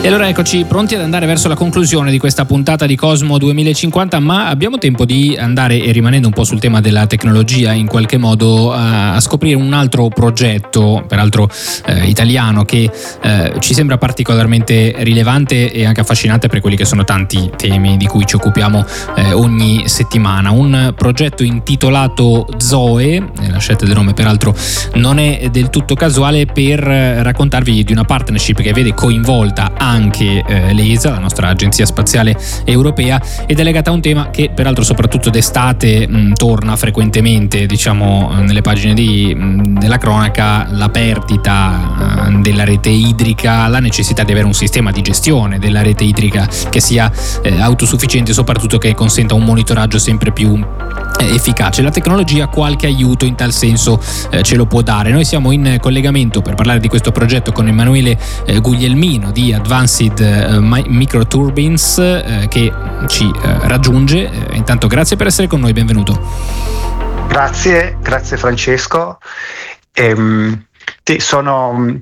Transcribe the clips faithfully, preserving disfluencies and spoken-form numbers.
E allora eccoci pronti ad andare verso la conclusione di questa puntata di Cosmo duemilacinquanta, ma abbiamo tempo di andare, e rimanendo un po' sul tema della tecnologia, in qualche modo a, a scoprire un altro progetto, peraltro eh, italiano, che eh, ci sembra particolarmente rilevante e anche affascinante per quelli che sono tanti temi di cui ci occupiamo eh, ogni settimana. Un progetto intitolato Zoe, la scelta del nome peraltro non è del tutto casuale, per raccontarvi di una partnership che vede coinvolta anche eh, l'E S A, la nostra agenzia spaziale europea, ed è legata a un tema che peraltro soprattutto d'estate mh, torna frequentemente, diciamo, nelle pagine di, mh, della cronaca: la perdita uh, della rete idrica, la necessità di avere un sistema di gestione della rete idrica che sia eh, autosufficiente e soprattutto che consenta un monitoraggio sempre più eh, efficace. La tecnologia qualche aiuto in tal senso eh, ce lo può dare. Noi siamo in collegamento per parlare di questo progetto con Emanuele eh, Guglielmino di Advanced eh, Microturbines eh, che ci eh, raggiunge. Eh, intanto grazie per essere con noi, benvenuto. Grazie, grazie Francesco. Ehm, ti, sono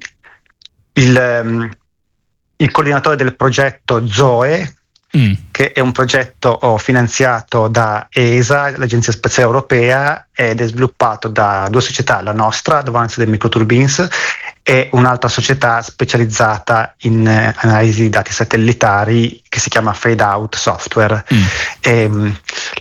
il, il coordinatore del progetto Zoe, mm. che è un progetto finanziato da E S A, l'Agenzia Spaziale Europea, ed è sviluppato da due società, la nostra, Advanced Microturbines, e un'altra società specializzata in eh, analisi di dati satellitari che si chiama Fade Out Software. Mm. E,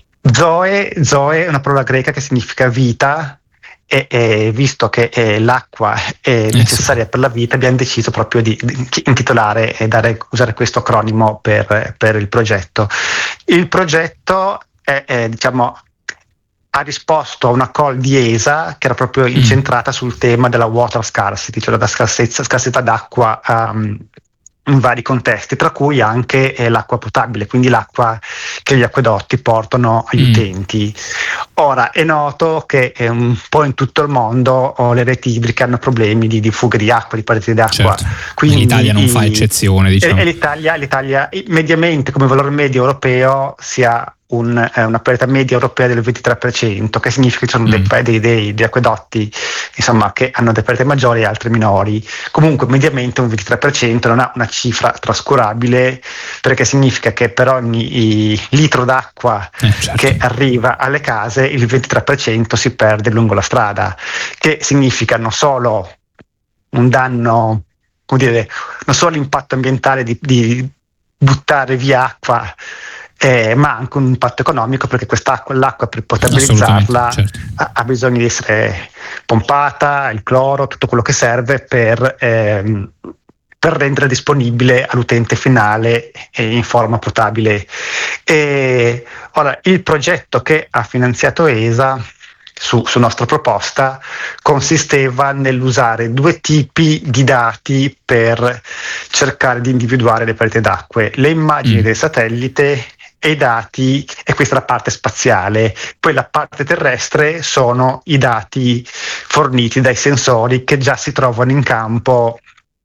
Zoe, Zoe è una parola greca che significa vita, e, e visto che eh, l'acqua è necessaria eh sì. per la vita, abbiamo deciso proprio di, di intitolare e dare, usare questo acronimo per, per il progetto. Il progetto è, è diciamo ha risposto a una call di E S A che era proprio incentrata sul tema della water scarcity, cioè la scarsezza, scarsità d'acqua um, in vari contesti, tra cui anche eh, l'acqua potabile, quindi l'acqua che gli acquedotti portano agli mm. utenti. Ora è noto che eh, un po' in tutto il mondo oh, le reti idriche hanno problemi di, di fughe di acqua, di perdite d'acqua. Certo. Quindi l'Italia non i, fa eccezione, diciamo. E, e l'Italia, l'Italia mediamente come valore medio europeo si ha Un, eh, una perdita media europea del ventitré per cento, che significa che ci sono mm. dei, dei, dei, dei acquedotti insomma che hanno delle perdite maggiori e altre minori. Comunque mediamente un ventitré per cento non ha una cifra trascurabile, perché significa che per ogni litro d'acqua eh, certo. che arriva alle case il ventitré per cento si perde lungo la strada, che significa non solo un danno, come dire, non solo l'impatto ambientale di, di buttare via acqua, Eh, ma anche un impatto economico, perché quest'acqua, l'acqua per potabilizzarla certo. ha, ha bisogno di essere pompata, il cloro, tutto quello che serve per, ehm, per rendere disponibile all'utente finale eh, in forma potabile. E, ora, il progetto che ha finanziato E S A Su, su nostra proposta consisteva nell'usare due tipi di dati per cercare di individuare le perdite d'acque: le immagini mm. del satellite e i dati, e questa è la parte spaziale. Poi la parte terrestre sono i dati forniti dai sensori che già si trovano in campo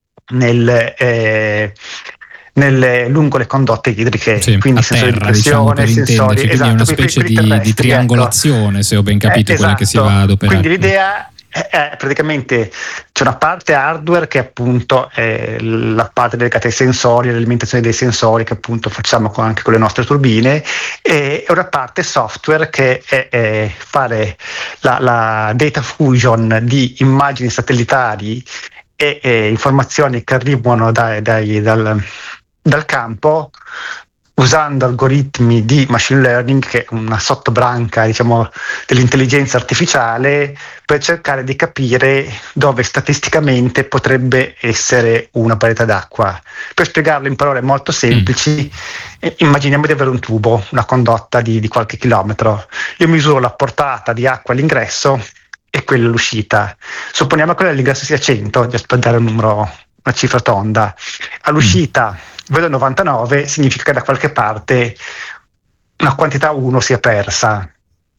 nel, eh, nelle, lungo le condotte idriche, sì, quindi sensori terra, di pressione, diciamo, sensori, quindi esatto, è una specie di, terrestri, di triangolazione, ecco. Se ho ben capito eh, quella esatto. che si va ad operare. Quindi l'idea è, è praticamente c'è una parte hardware che appunto è la parte dedicata ai sensori, all'alimentazione dei sensori, che appunto facciamo con, anche con le nostre turbine, e una parte software che è, è fare la, la data fusion di immagini satellitari e, e informazioni che arrivano dai, dai, dal dal campo, usando algoritmi di machine learning, che è una sottobranca, diciamo, dell'intelligenza artificiale, per cercare di capire dove statisticamente potrebbe essere una perdita d'acqua. Per spiegarlo in parole molto semplici, mm. immaginiamo di avere un tubo, una condotta di, di qualche chilometro. Io misuro la portata di acqua all'ingresso e quella all'uscita. Supponiamo che quella all'ingresso sia cento, giusto per dare un numero, una cifra tonda. All'uscita mm. vedo novantanove, significa che da qualche parte una quantità uno si è persa.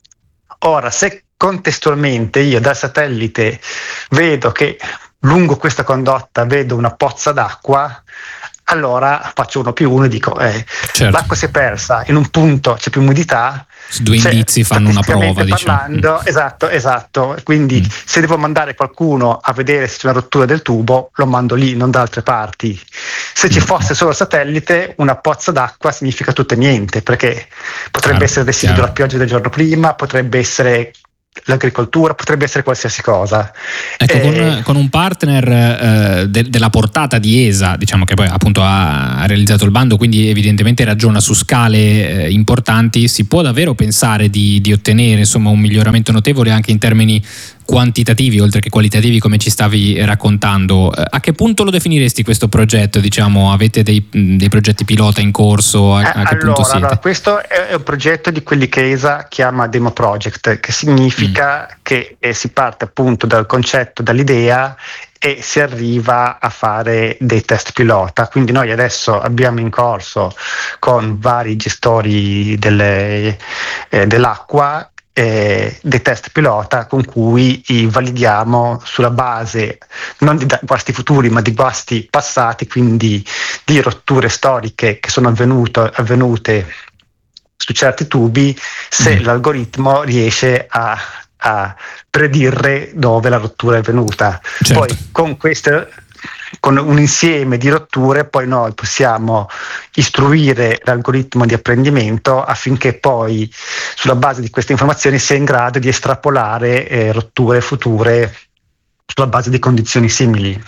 Ora, se contestualmente io dal satellite vedo che lungo questa condotta vedo una pozza d'acqua, allora faccio uno più uno e dico eh, certo. l'acqua si è persa, in un punto c'è più umidità, due indizi fanno una prova, parlando, diciamo. esatto, esatto. Quindi mm. se devo mandare qualcuno a vedere se c'è una rottura del tubo, lo mando lì, non da altre parti. Se ci mm. fosse solo satellite, una pozza d'acqua significa tutto e niente, perché potrebbe chiaro, essere residuo della pioggia del giorno prima, potrebbe essere l'agricoltura, potrebbe essere qualsiasi cosa. Ecco, eh, con, con un partner eh, de, della portata di E S A, diciamo che poi appunto ha, ha realizzato il bando, quindi evidentemente ragiona su scale eh, importanti, si può davvero pensare di, di ottenere insomma un miglioramento notevole anche in termini quantitativi oltre che qualitativi, come ci stavi raccontando. A che punto lo definiresti questo progetto? Diciamo, avete dei, dei progetti pilota in corso? A, a che allora, punto siete? Allora, questo è un progetto di quelli che E S A chiama Demo Project, che significa mm. che eh, si parte appunto dal concetto, dall'idea, e si arriva a fare dei test pilota. Quindi noi adesso abbiamo in corso con vari gestori delle, eh, dell'acqua Eh, dei test pilota con cui validiamo sulla base non di guasti futuri ma di guasti passati, quindi di rotture storiche che sono avvenute, avvenute su certi tubi, se mm. l'algoritmo riesce a, a predire dove la rottura è avvenuta. Certo. Poi con queste con un insieme di rotture poi noi possiamo istruire l'algoritmo di apprendimento affinché poi sulla base di queste informazioni sia in grado di estrapolare eh, rotture future sulla base di condizioni simili.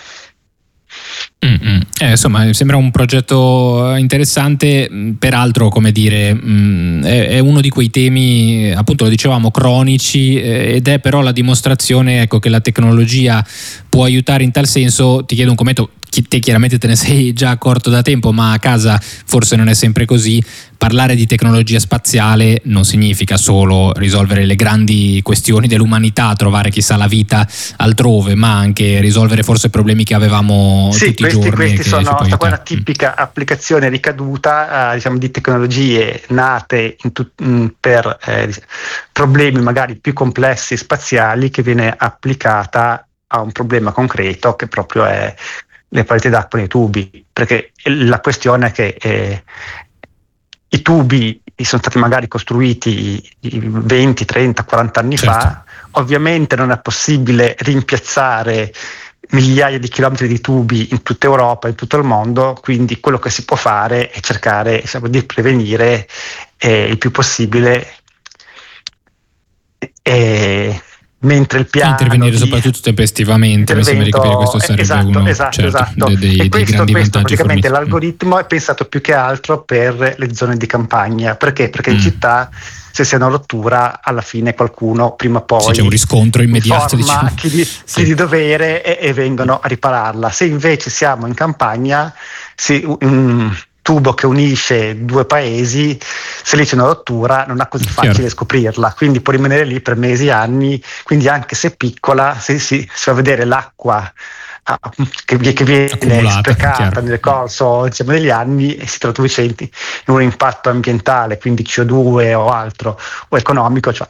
Mm-hmm. Eh, insomma, sembra un progetto interessante, peraltro, come dire, mh, è, è uno di quei temi, appunto lo dicevamo, cronici, eh, ed è però la dimostrazione, ecco, che la tecnologia può aiutare in tal senso. Ti chiedo un commento, te chiaramente te ne sei già accorto da tempo, ma a casa forse non è sempre così. Parlare di tecnologia spaziale non significa solo risolvere le grandi questioni dell'umanità, trovare chissà la vita altrove, ma anche risolvere forse problemi che avevamo sì, tutti questi, i giorni. Questi che sono una tipica applicazione ricaduta uh, diciamo, di tecnologie nate in tut, mh, per eh, problemi magari più complessi spaziali, che viene applicata a un problema concreto che proprio è le pareti d'acqua nei tubi, perché la questione è che eh, i tubi sono stati magari costruiti venti, trenta, quaranta anni certo. fa, ovviamente non è possibile rimpiazzare migliaia di chilometri di tubi in tutta Europa, in tutto il mondo, quindi quello che si può fare è cercare, diciamo, di prevenire eh, il più possibile eh, mentre il piano intervenire di soprattutto tempestivamente, mi sembra di capire questo sarebbe esatto, uno esatto, certo, esatto. dei, dei, e questo, dei grandi questo vantaggi praticamente forniti. l'algoritmo è pensato più che altro per le zone di campagna, perché perché mm. in città se c'è una rottura alla fine qualcuno prima o poi sì, c'è un riscontro immediato, informa diciamo. chi, di, sì. chi di dovere e, e vengono a ripararla. Se invece siamo in campagna, si, un tubo che unisce due paesi, se lì c'è una rottura non è così facile Chiaro. scoprirla, quindi può rimanere lì per mesi, anni, quindi anche se piccola si, si, si fa vedere l'acqua ah, che, che viene accumulata, sprecata chiaro. nel corso diciamo, degli anni, e si traduce in un impatto ambientale, quindi C O due o altro, o economico, cioè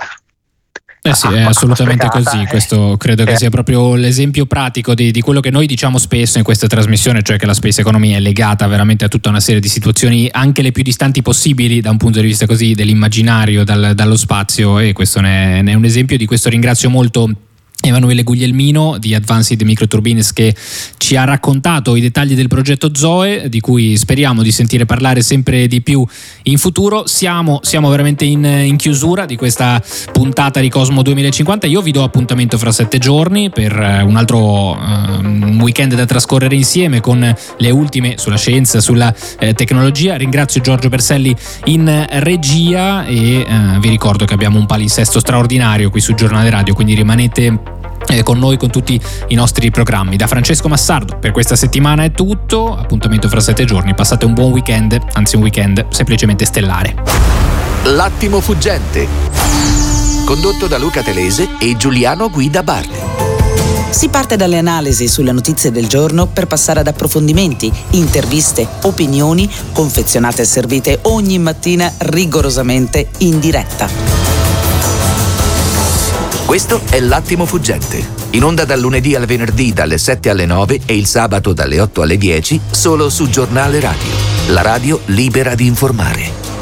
Eh sì, è assolutamente così. Questo credo che sia proprio l'esempio pratico di, di quello che noi diciamo spesso in questa trasmissione, cioè che la space economy è legata veramente a tutta una serie di situazioni, anche le più distanti possibili da un punto di vista così dell'immaginario, dal, dallo spazio, e questo ne è, ne è un esempio. Di questo ringrazio molto Emanuele Guglielmino di Advanced Microturbines, che ci ha raccontato i dettagli del progetto Zoe, di cui speriamo di sentire parlare sempre di più in futuro. Siamo, siamo veramente in, in chiusura di questa puntata di Cosmo duemilacinquanta. Io vi do appuntamento fra sette giorni per un altro um, weekend da trascorrere insieme con le ultime sulla scienza, sulla eh, tecnologia. Ringrazio Giorgio Berselli in regia e eh, vi ricordo che abbiamo un palinsesto straordinario qui su Giornale Radio, quindi rimanete Eh, con noi, con tutti i nostri programmi. Da Francesco Massardo per questa settimana è tutto, appuntamento fra sette giorni, passate un buon weekend, anzi un weekend semplicemente stellare. L'attimo fuggente, condotto da Luca Telese e Giuliano Guida Bardi. Si parte dalle analisi sulle notizie del giorno per passare ad approfondimenti, interviste, opinioni, confezionate e servite ogni mattina rigorosamente in diretta. Questo è L'Attimo Fuggente, In onda dal lunedì al venerdì dalle sette alle nove e il sabato dalle otto alle dieci, solo su Giornale Radio. La radio libera di informare.